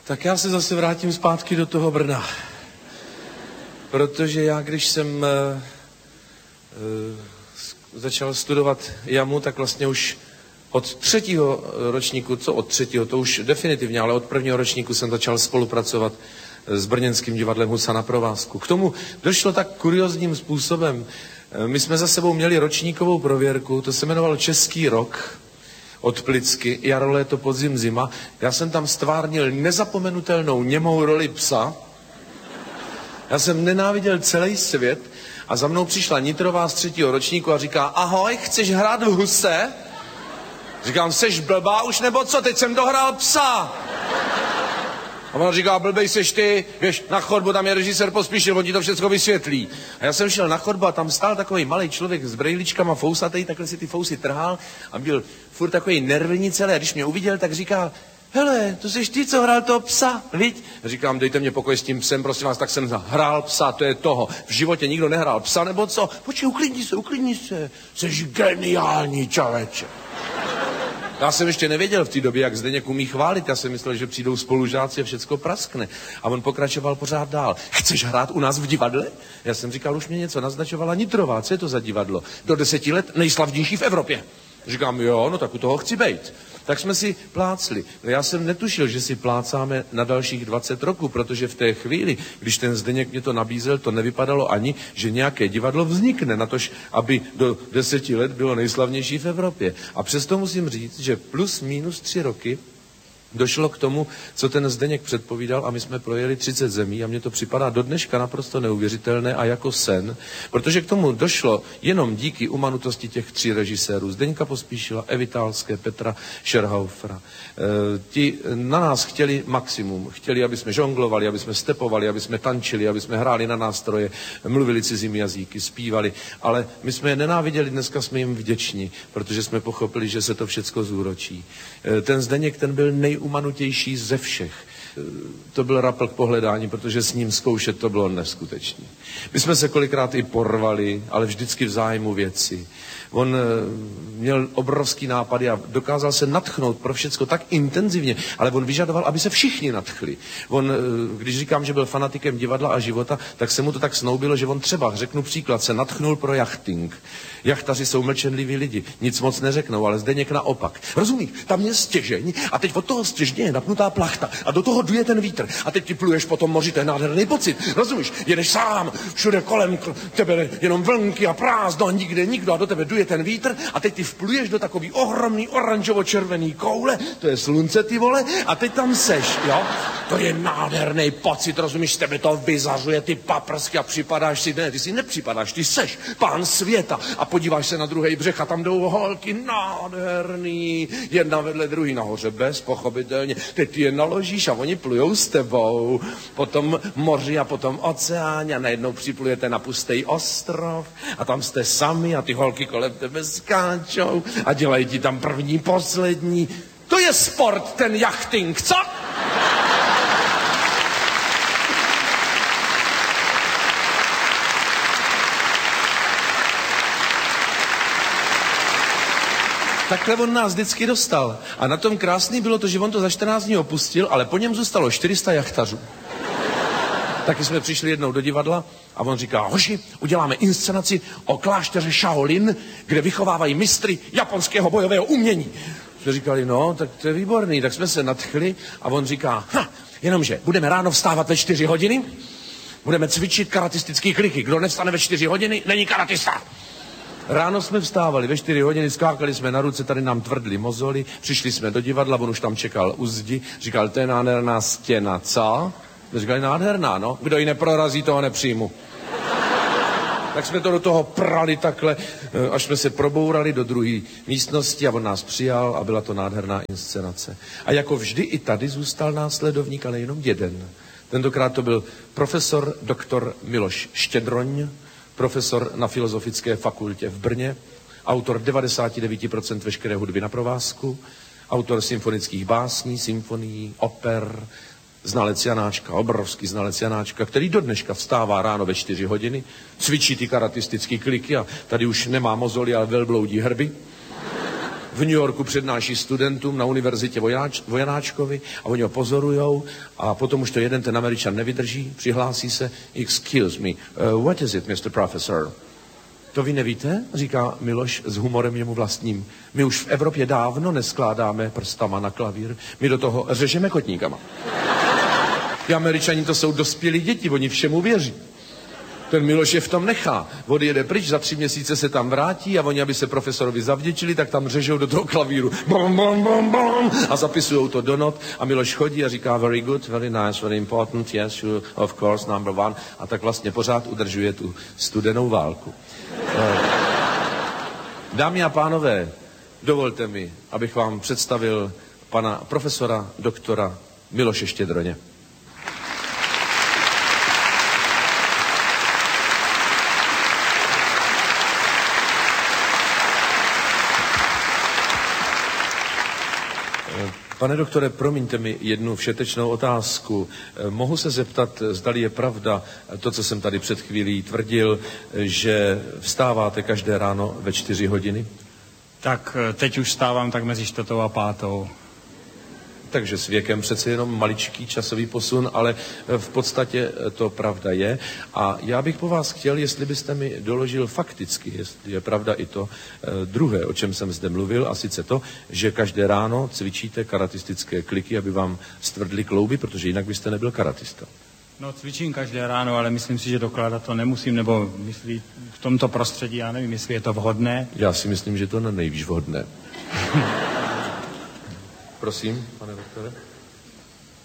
Tak já se zase vrátím zpátky do toho Brna. Protože já, když jsem začal studovat JAMU, tak vlastně už od 3. ročníku, to už definitivně, ale od 1. ročníku jsem začal spolupracovat s brněnským divadlem Husa na provázku. K tomu došlo tak kuriózním způsobem. My jsme za sebou měli ročníkovou prověrku, to se jmenovalo Český rok od Plicky, jaro, léto, podzim, zima. Já jsem tam stvárnil nezapomenutelnou němou roli psa. Já jsem nenáviděl celý svět a za mnou přišla Nitrová z 3. ročníku a říká: ahoj, chceš hrát v Huse? Říkám: seš blbá už nebo co, teď jsem dohrál psa. A ona říká: blbej seš ty, běž na chodbu, tam je režisér Pospíšil, on ti to všechno vysvětlí. A já jsem šel na chodbu a tam stál takový malý člověk s brejličkama, fousatej, takhle si ty fousy trhal a byl furt takový nervní celý. A když mě uviděl, tak říká: hele, to seš ty, co hrál toho psa, viď? Říkám: dejte mě pokoj s tím psem, prosím vás, tak jsem hrál psa, to je toho. V životě nikdo nehrál psa, nebo co? Počkej, uklidni se, seš geniální, člověče. Já jsem ještě nevěděl v té době, jak Zdeněk umí chválit. Já jsem myslel, že přijdou spolužáci a všecko praskne. A on pokračoval pořád dál. Chceš hrát u nás v divadle? Já jsem říkal, už mě něco naznačovala Nitrová. Co je to za divadlo? Do 10 let nejslavnější v Evropě. Říkám: jo, no tak u toho chci bejt. Tak jsme si plácli. Já jsem netušil, že si plácáme na dalších 20 roků, protože v té chvíli, když ten Zdeněk mě to nabízel, to nevypadalo ani, že nějaké divadlo vznikne, natož, aby do 10 let bylo nejslavnější v Evropě. A přesto musím říct, že plus minus 3 roky došlo k tomu, co ten Zdeněk předpovídal, a my jsme projeli 30 zemí a mně to připadá do dneška naprosto neuvěřitelné a jako sen, protože k tomu došlo jenom díky umanutosti těch 3 režisérů, Zdeňka Pospíšila, Evitálské, Petra Scherhaufera. Ti na nás chtěli maximum, chtěli, aby jsme žonglovali, aby jsme stepovali, aby jsme tančili, aby jsme hráli na nástroje, mluvili cizími jazyky, zpívali, ale my jsme je nenáviděli, dneska jsme jim vděční, protože jsme pochopili, že se to všecko zúročí. Ten Zdeněk, ten byl nejumanutější ze všech. To byl rapl k pohledání, protože s ním zkoušet to bylo neskutečné. My jsme se kolikrát i porvali, ale vždycky v zájmu věci. On měl obrovský nápady a dokázal se nadchnout pro všecko tak intenzivně, ale on vyžadoval, aby se všichni nadchli. On, když říkám, že byl fanatikem divadla a života, tak se mu to tak snoubilo, že on třeba, řeknu příklad, se nadchnul pro jachting. Jachtaři jsou mlčenliví lidi, nic moc neřeknou, ale Zdeněk naopak. Rozumíš, tam je stěžeň a teď od toho stěžně je napnutá plachta a do toho duje ten vítr a teď ti pluješ po tom moři, to je nádherný pocit. Rozumíš, jedeš sám, všude kolem tebe jenom vlnky a prázdno a nikde nikdo a do tebe duje ten vítr a teď ty vpluješ do takový ohromný oranžovo-červený koule, to je slunce, ty vole, a teď tam seš, jo? To je nádherný pocit, rozumíš, z tebe to vyzařuje ty paprsky a připadáš si, ne, ty si nepřipadáš, ty seš pán světa a podíváš se na druhý břeh a tam jdou holky nádherný, jedna vedle druhý nahoře bez, pochopitelně, teď ty je naložíš a oni plujou s tebou, potom moři a potom oceáně a najednou připlujete na pustý ostrov a tam jste sami a ty holky kolem tebe skáčou a dělají ti tam první, poslední. To je sport, ten jachting, co? Takhle on nás vždycky dostal. A na tom krásný bylo to, že on to za 14 dní opustil, ale po něm zůstalo 400 jachtařů. Taky jsme přišli jednou do divadla a on říká: hoši, uděláme inscenaci o klášteře Shaolin, kde vychovávají mistry japonského bojového umění. Jsme říkali: no, tak to je výborný. Tak jsme se nadchli a on říká: jenomže budeme ráno vstávat ve 4 hodiny, budeme cvičit karatistický kliky. Kdo nevstane ve 4 hodiny, není karatista. Ráno jsme vstávali ve 4 hodiny, skákali jsme na ruce, tady nám tvrdly mozoly, přišli jsme do divadla, on už tam čekal u zdi, říkal: to je nádherná stěna, co? Říkali: nádherná, no, kdo ji neprorazí, toho nepřijmu. Tak jsme to do toho prali takhle, až jsme se probourali do druhé místnosti a on nás přijal a byla to nádherná inscenace. A jako vždy i tady zůstal následovník, ale jenom jeden. Tentokrát to byl profesor doktor Miloš Štědroň, profesor na Filozofické fakultě v Brně, autor 99% veškeré hudby na provázku, autor symfonických básní, symfonií, oper, znalec Janáčka, obrovský znalec Janáčka, který do dneška vstává ráno ve 4 hodiny, cvičí ty karatistické kliky a tady už nemá mozoly, ale velbloudí hrby. v New Yorku přednáší studentům na univerzitě Vojanáčkovi a oni ho pozorujou a potom už to jeden ten Američan nevydrží, přihlásí se, excuse me, what is it, Mr. Professor? To vy nevíte? Říká Miloš s humorem jemu vlastním. My už v Evropě dávno neskládáme prstama na klavír, my do toho řežeme kotníkama. Ty Američani to jsou dospělí děti, oni všemu věří. Ten Miloš je v tom nechá. Odjede pryč, za 3 měsíce se tam vrátí a oni, aby se profesorovi zavděčili, tak tam řežou do toho klavíru. Bom, bom, bom, bom, a zapisujou to do not a Miloš chodí a říká very good, very nice, very important, yes, you, of course, number one. A tak vlastně pořád udržuje tu studenou válku. Dámy a pánové, dovolte mi, abych vám představil pana profesora doktora Miloše Štědroně. Pane doktore, promiňte mi jednu všetečnou otázku. Mohu se zeptat, zdali je pravda to, co jsem tady před chvílí tvrdil, že vstáváte každé ráno ve 4 hodiny? Tak teď už vstávám tak mezi 4. a 5. Takže s věkem přece jenom maličký časový posun, ale v podstatě to pravda je. A já bych po vás chtěl, jestli byste mi doložil fakticky, jestli je pravda i to druhé, o čem jsem zde mluvil, a sice to, že každé ráno cvičíte karatistické kliky, aby vám stvrdly klouby, protože jinak byste nebyl karatista. No, cvičím každé ráno, ale myslím si, že dokládat to nemusím, nebo myslí v tomto prostředí, já nevím, jestli je to vhodné. Já si myslím, že to na nejvíc vhodné. Prosím, pane doktore.